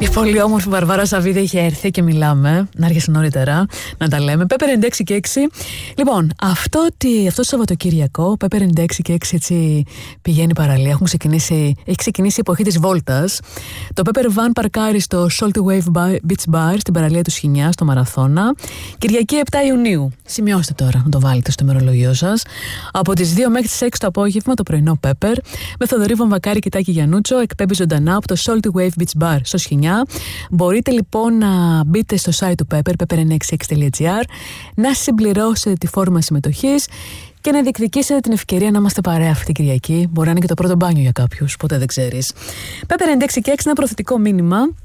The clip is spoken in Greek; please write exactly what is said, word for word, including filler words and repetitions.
Η πολύ όμορφη Βαρβάρα Σαββίδη έχει έρθει και μιλάμε. Να έρχεσαι νωρίτερα να τα λέμε. Πέπερ ενενήντα έξι και έξι. Λοιπόν, αυτό, ότι, αυτό το Σαββατοκύριακο, Πέπερ ενενήντα έξι και έξι έτσι πηγαίνει παραλία. Έχουν ξεκινήσει, έχει ξεκινήσει η εποχή της βόλτας. Το Pepper Van παρκάρει στο Salty Wave Beach Bar στην παραλία του Σχοινιά, στο Μαραθώνα. Κυριακή επτά Ιουνίου. Σημειώστε τώρα, να το βάλετε στο ημερολογιό σας. Από τις δύο μέχρι τις έξι το απόγευμα το πρωινό Pepper. Με Θοδωρή Βαμβακάρη και Τάκη Γιαννούτσο. Εκπέμπει ζωντανά από το Salty Wave Beach Bar στο Σχοινιά. Μπορείτε λοιπόν να μπείτε στο site του Pepper, πέπερ εννιακόσια εξήντα έξι τελεία τζι άρ, να συμπληρώσετε τη φόρμα συμμετοχής και να διεκδικήσετε την ευκαιρία να είμαστε παρέα αυτή την Κυριακή. Μπορεί να είναι και το πρώτο μπάνιο για κάποιους, ποτέ δεν ξέρεις. Pepper ενενήντα έξι και έξι, ένα προθετικό μήνυμα.